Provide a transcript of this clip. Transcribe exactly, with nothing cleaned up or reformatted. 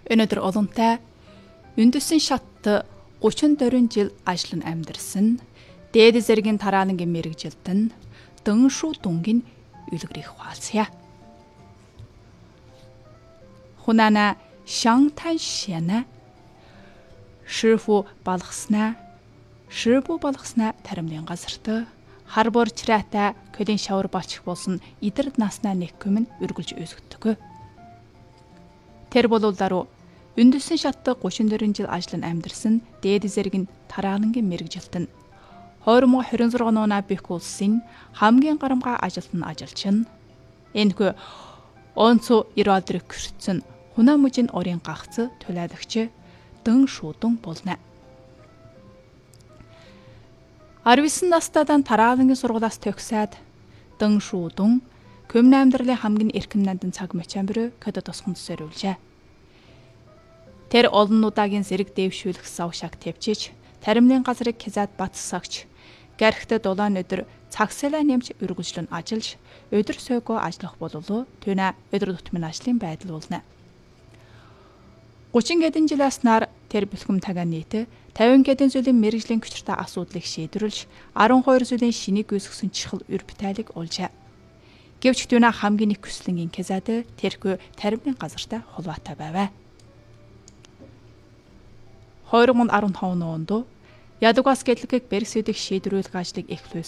Өнөөдөр олонтай үндэсэн шатт гучин дөрвөн жил ажиллан амьдарсан дээд зэргийн тараангийн мэрэгжилтэн Дэн Шу Дунгийн үлгэрийг хуваалцъя. Хунана Шантан Шяна Шифу балгаснаа Шифу балгаснаа таримлын газарт хар борчраатай көлийн шавар болчих болсон идэрд наснаа нэгкүм нь үргэлж өсгдөг. Тэр болол даруй үндэсэн шатт гучин дөрвөн жил ажиллан амьдарсан дээд зэргийн тараангийн мэрэгжилтэн хоёр мың двадцать шесть оноо Бэх улсын хамгийн гарамгай ажилтан ажилчин энэхүү онцу ирэлдрэг гэрцэн Хунамужийн орын гагц төлөөлөгч Дэн Шу Дун болно. арван настайдан тараангийн сургуулиас төгсөөд Дэн Шу Дун Көмн амьдралын хамгийн эрхэм нандин цаг мөчөмбөрөө кодо тосгонд сөрүүлжээ. Тэр олон удаагийн зэрэг дэвшүүлэх савшаг тавьчиж, таримлын газрыг хязаад батсагч, гэрхтээ дулаан өдөр цагсалаа нэмж үргэлжлэн ажиллаж, өдөр сойгоо ажиллах бололоо түүнэ өдөр тутмын ажлын байдал болно. гучин гэдэн жилээс нар тэр бэлхэм тагаа нийт тавин гэдэн зүйлийн мэрэгжлийн хүчтэй асуудлыг шийдвэрлэж, арван хоёр зүйлийн шинийг үүсгэсэн чихэл үр бүтээлэг олжээ. Гэвч түүнэ хамгийн их хүслэнгийн хязаад тэрхүү таримлын газартай холбоотой байв. хоёр мың арван таван онд Ядугас гэдлэгийг Берксүүдийг шийдвэрлэх ажлыг эхлүүлсэн